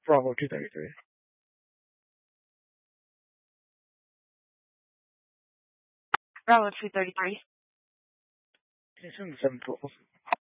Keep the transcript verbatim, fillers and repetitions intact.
Bravo two thirty-three. Bravo two thirty-three. Can you send the seven twelve?